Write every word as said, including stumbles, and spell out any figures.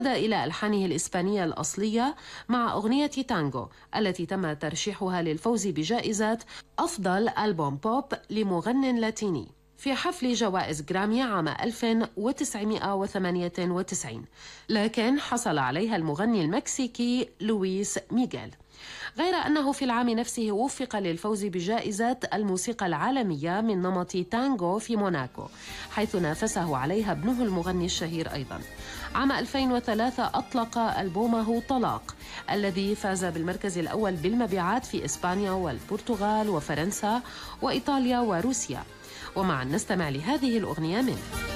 إلى ألحانه الإسبانية الأصلية مع أغنية تانغو التي تم ترشيحها للفوز بجائزة أفضل ألبوم بوب لمغن لاتيني في حفل جوائز جرامي عام ألف وتسعمائة وثمانية وتسعين، لكن حصل عليها المغني المكسيكي لويس ميغيل. غير أنه في العام نفسه وفق للفوز بجائزة الموسيقى العالمية من نمط تانغو في موناكو، حيث نافسه عليها ابنه المغني الشهير أيضا. عام ألفين وثلاثة أطلق ألبومه طلاق الذي فاز بالمركز الأول بالمبيعات في إسبانيا والبرتغال وفرنسا وإيطاليا وروسيا. ومع نستمع لهذه الأغنية منه.